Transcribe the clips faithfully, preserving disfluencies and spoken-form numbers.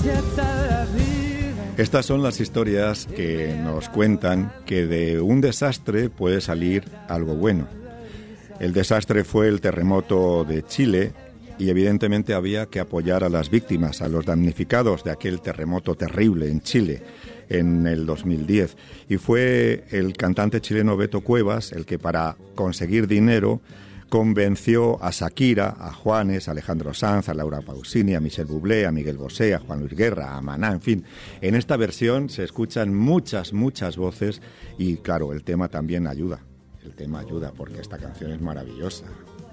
Estas son las historias que nos cuentan que de un desastre puede salir algo bueno. El desastre fue el terremoto de Chile y evidentemente había que apoyar a las víctimas, a los damnificados de aquel terremoto terrible en Chile en el dos mil diez. Y fue el cantante chileno Beto Cuevas el que, para conseguir dinero, convenció a Shakira, a Juanes, a Alejandro Sanz, a Laura Pausini, a Michel Bublé, a Miguel Bosé, a Juan Luis Guerra, a Maná, en fin. En esta versión se escuchan muchas, muchas voces y, claro, el tema también ayuda. El tema ayuda porque esta canción es maravillosa.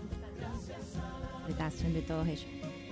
De todos ellos.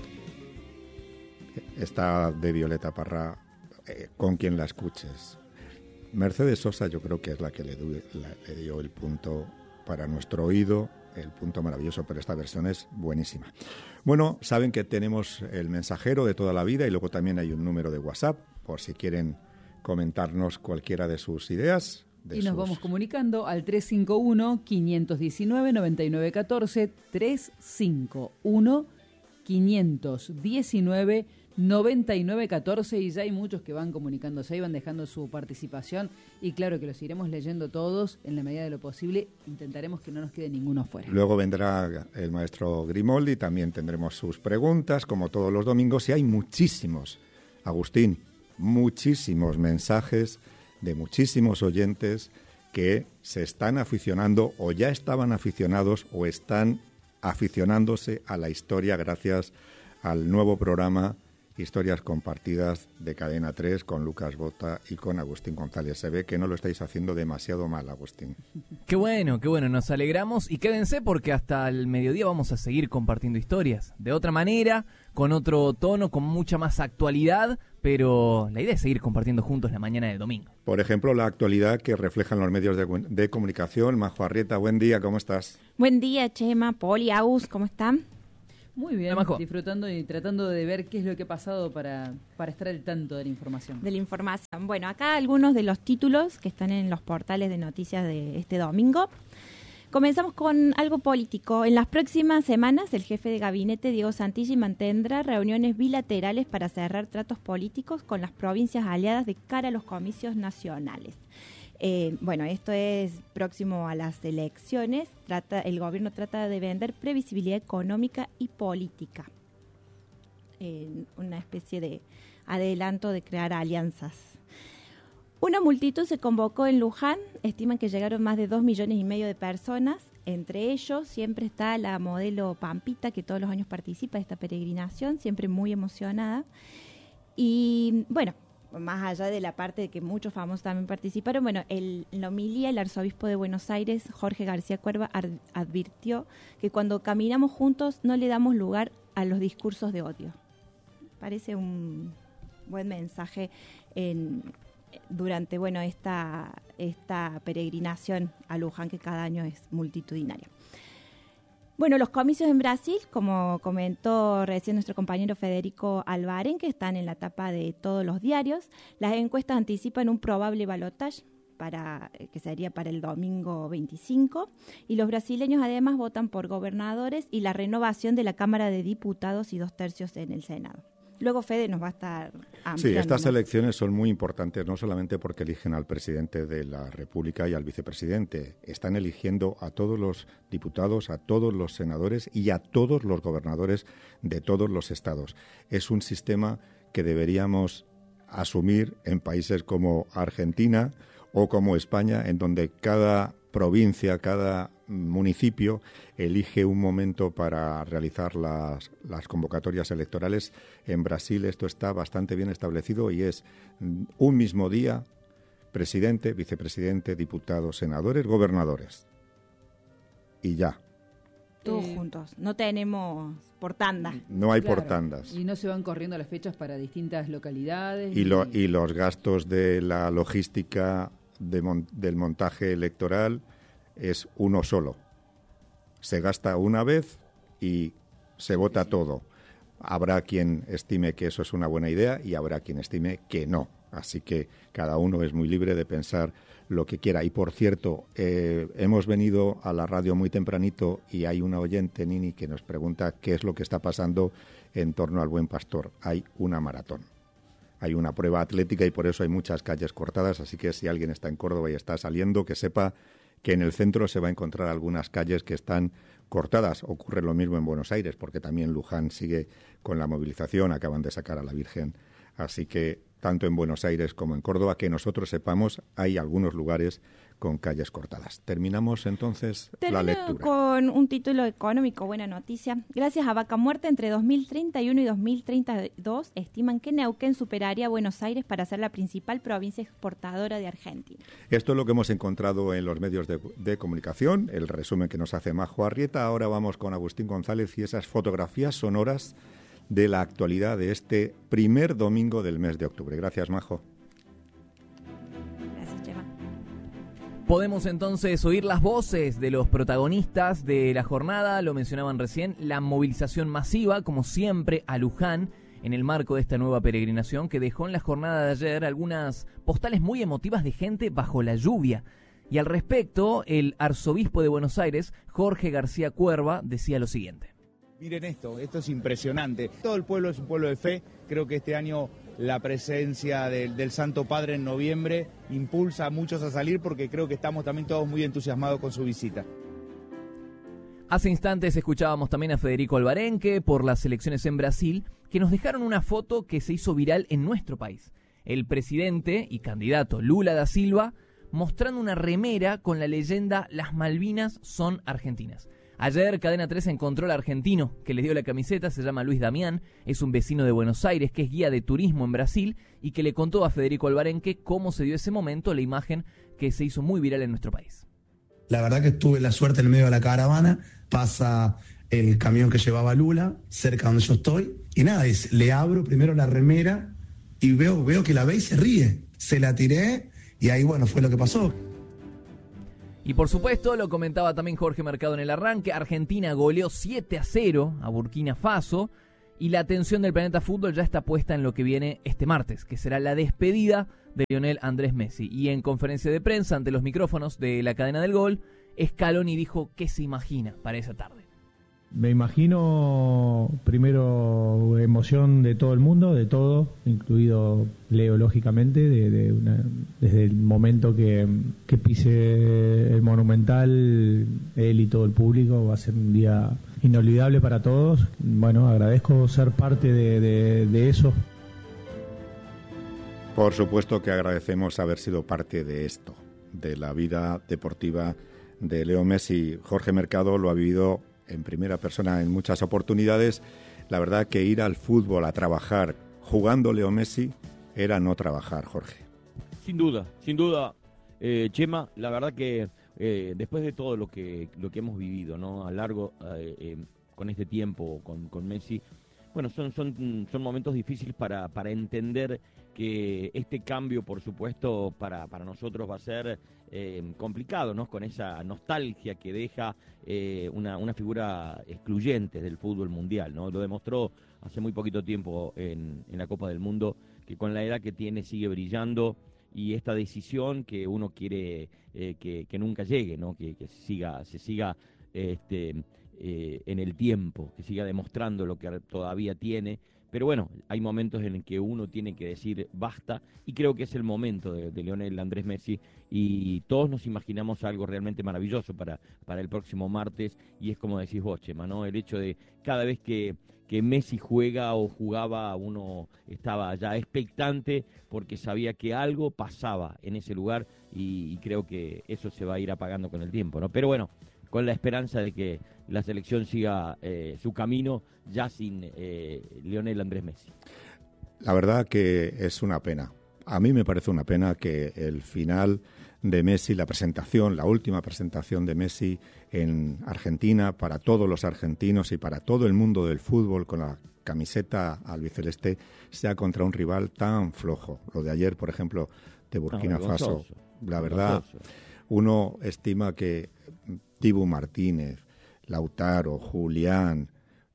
Esta de Violeta Parra, eh, con quien la escuches. Mercedes Sosa yo creo que es la que le, du- la, le dio el punto para nuestro oído, el punto maravilloso, pero esta versión es buenísima. Bueno, saben que tenemos el mensajero de toda la vida y luego también hay un número de WhatsApp por si quieren comentarnos cualquiera de sus ideas. De y nos sus... vamos comunicando al tres cinco uno, cinco uno nueve, nueve nueve uno cuatro, tres cinco uno, cinco uno nueve, nueve nueve uno cuatro, y ya hay muchos que van comunicándose y van dejando su participación y claro que los iremos leyendo todos en la medida de lo posible, intentaremos que no nos quede ninguno fuera. Luego vendrá el maestro Grimoldi, también tendremos sus preguntas como todos los domingos y hay muchísimos, Agustín, muchísimos mensajes de muchísimos oyentes que se están aficionando o ya estaban aficionados o están aficionándose a la historia gracias al nuevo programa Historias Compartidas de Cadena tres con Lucas Bota y con Agustín González. Se ve que no lo estáis haciendo demasiado mal, Agustín. Qué bueno, qué bueno, nos alegramos y quédense porque hasta el mediodía vamos a seguir compartiendo historias. De otra manera, con otro tono, con mucha más actualidad, pero la idea es seguir compartiendo juntos la mañana del domingo. Por ejemplo, la actualidad que reflejan los medios de, de comunicación. Majo Arrieta, buen día, ¿cómo estás? Buen día, Chema, Poli, Agus, ¿cómo están? Muy bien, Hola, disfrutando y tratando de ver qué es lo que ha pasado para, para estar al tanto de la información. De la información. Bueno, acá algunos de los títulos que están en los portales de noticias de este domingo. Comenzamos con algo político. En las próximas semanas, el jefe de gabinete, Diego Santilli, mantendrá reuniones bilaterales para cerrar tratos políticos con las provincias aliadas de cara a los comicios nacionales. Eh, bueno, esto es próximo a las elecciones. Trata, el gobierno trata de vender previsibilidad económica y política. Eh, una especie de adelanto de crear alianzas. Una multitud se convocó en Luján. Estiman que llegaron más de dos millones y medio de personas. Entre ellos siempre está la modelo Pampita, que todos los años participa de esta peregrinación, siempre muy emocionada. Y bueno, más allá de la parte de que muchos famosos también participaron, bueno, el, en la homilía el arzobispo de Buenos Aires, Jorge García Cuerva, ad, advirtió que cuando caminamos juntos no le damos lugar a los discursos de odio. Parece un buen mensaje en, durante bueno esta, esta peregrinación a Luján, que cada año es multitudinaria. Bueno, los comicios en Brasil, como comentó recién nuestro compañero Federico Alvaren, que están en la tapa de todos los diarios, las encuestas anticipan un probable balotaje para que sería para el domingo veinticinco, y los brasileños además votan por gobernadores y la renovación de la Cámara de Diputados y dos tercios en el Senado. Luego Fede nos va a estar ampliando. Sí, estas elecciones son muy importantes, no solamente porque eligen al presidente de la República y al vicepresidente. Están eligiendo a todos los diputados, a todos los senadores y a todos los gobernadores de todos los estados. Es un sistema que deberíamos asumir en países como Argentina o como España, en donde cada provincia, cada municipio elige un momento para realizar las, las convocatorias electorales. En Brasil esto está bastante bien establecido y es un mismo día presidente, vicepresidente, diputados, senadores, gobernadores. Y ya. Todos Eh, juntos. No tenemos por tanda. No hay Claro, por tandas. Y no se van corriendo las fechas para distintas localidades. Y, lo, y los gastos de la logística de mon, del montaje electoral es uno solo. Se gasta una vez y se vota todo. Habrá quien estime que eso es una buena idea y habrá quien estime que no. Así que cada uno es muy libre de pensar lo que quiera. Y por cierto, eh, hemos venido a la radio muy tempranito y hay una oyente, Nini, que nos pregunta qué es lo que está pasando en torno al Buen Pastor. Hay una maratón. hay una prueba atlética y por eso hay muchas calles cortadas, así que si alguien está en Córdoba y está saliendo, que sepa que en el centro se va a encontrar algunas calles que están cortadas. Ocurre lo mismo en Buenos Aires, porque también Luján sigue con la movilización, acaban de sacar a la Virgen. Así que tanto en Buenos Aires como en Córdoba, que nosotros sepamos, hay algunos lugares con calles cortadas. Terminamos entonces Termino la lectura. Con un título económico, buena noticia. Gracias a Vaca Muerta, entre dos mil treinta y uno y dos mil treinta y dos, estiman que Neuquén superaría a Buenos Aires para ser la principal provincia exportadora de Argentina. Esto es lo que hemos encontrado en los medios de, de comunicación, el resumen que nos hace Majo Arrieta. Ahora vamos con Agustín González y esas fotografías sonoras de la actualidad de este primer domingo del mes de octubre. Gracias, Majo. Gracias, Chema. Podemos entonces oír las voces de los protagonistas de la jornada, lo mencionaban recién, la movilización masiva, como siempre, a Luján, en el marco de esta nueva peregrinación que dejó en la jornada de ayer algunas postales muy emotivas de gente bajo la lluvia. Y al respecto, el arzobispo de Buenos Aires, Jorge García Cuerva, decía lo siguiente. Miren esto, esto es impresionante. Todo el pueblo es un pueblo de fe. Creo que este año la presencia del, del Santo Padre en noviembre impulsa a muchos a salir porque creo que estamos también todos muy entusiasmados con su visita. Hace instantes escuchábamos también a Federico Alvarenque por las elecciones en Brasil, que nos dejaron una foto que se hizo viral en nuestro país. El presidente y candidato Lula da Silva mostrando una remera con la leyenda "Las Malvinas son argentinas". Ayer Cadena tres encontró al argentino que le dio la camiseta, se llama Luis Damián, es un vecino de Buenos Aires que es guía de turismo en Brasil y que le contó a Federico Alvarenque cómo se dio ese momento, la imagen que se hizo muy viral en nuestro país. La verdad que tuve la suerte en medio de la caravana, pasa el camión que llevaba a Lula, cerca donde yo estoy, y nada, es, le abro primero la remera y veo, veo que la ve y se ríe. Se la tiré y ahí, bueno, fue lo que pasó. Y por supuesto, lo comentaba también Jorge Mercado en el arranque, Argentina goleó siete a cero a Burkina Faso y la atención del Planeta Fútbol ya está puesta en lo que viene este martes, que será la despedida de Lionel Andrés Messi. Y en conferencia de prensa ante los micrófonos de la cadena del Gol, Scaloni dijo qué se imagina para esa tarde. Me imagino primero emoción de todo el mundo, de todo, incluido Leo lógicamente, de, de una, desde el momento que, que pise el Monumental, él y todo el público, va a ser un día inolvidable para todos. Bueno, agradezco ser parte de, de, de eso. Por supuesto que agradecemos haber sido parte de esto, de la vida deportiva de Leo Messi. Jorge Mercado lo ha vivido en primera persona en muchas oportunidades. La verdad que ir al fútbol a trabajar jugando Leo Messi era no trabajar, Jorge. Sin duda, sin duda, eh, Chema, la verdad que eh, después de todo lo que lo que hemos vivido, ¿no? A largo eh, eh, con este tiempo con, con Messi, bueno, son son son momentos difíciles para para entender que este cambio, por supuesto, para, para nosotros va a ser eh, complicado, ¿no? Con esa nostalgia que deja eh, una, una figura excluyente del fútbol mundial, ¿no? Lo demostró hace muy poquito tiempo en, en la Copa del Mundo, que con la edad que tiene sigue brillando, y esta decisión que uno quiere eh, que, que nunca llegue, ¿no? Que, que siga, se siga este, eh, en el tiempo, que siga demostrando lo que todavía tiene. Pero bueno, hay momentos en el que uno tiene que decir basta, y creo que es el momento de, de Lionel Andrés Messi, y todos nos imaginamos algo realmente maravilloso para, para el próximo martes, y es como decís vos, Chema, ¿no? El hecho de cada vez que, que Messi juega o jugaba, uno estaba ya expectante porque sabía que algo pasaba en ese lugar, y, y creo que eso se va a ir apagando con el tiempo, ¿no? Pero bueno, con la esperanza de que la selección siga eh, su camino ya sin eh, Lionel Andrés Messi. La verdad que es una pena. A mí me parece una pena que el final de Messi, la presentación, la última presentación de Messi en Argentina, para todos los argentinos y para todo el mundo del fútbol con la camiseta albiceleste, sea contra un rival tan flojo. Lo de ayer, por ejemplo, de Burkina no, Faso. La verdad, uno estima que Dibu Martínez, Lautaro, Julián,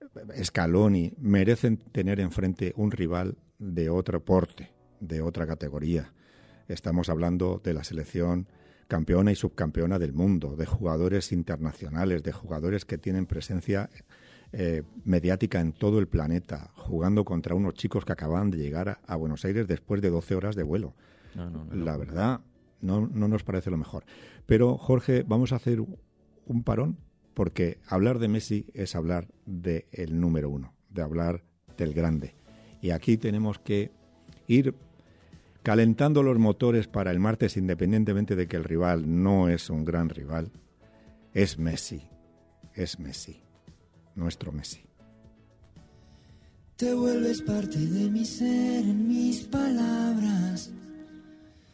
Scaloni merecen tener enfrente un rival de otro porte, de otra categoría. Estamos hablando de la selección campeona y subcampeona del mundo, de jugadores internacionales, de jugadores que tienen presencia eh, mediática en todo el planeta, jugando contra unos chicos que acaban de llegar a, a Buenos Aires después de doce horas de vuelo. No, no, no, La no. verdad, no, no nos parece lo mejor. Pero, Jorge, vamos a hacer un parón, porque hablar de Messi es hablar del número uno, de hablar del grande. Y aquí tenemos que ir calentando los motores para el martes, independientemente de que el rival no es un gran rival. Es Messi, es Messi, nuestro Messi. Te vuelves parte de mi ser en mis palabras.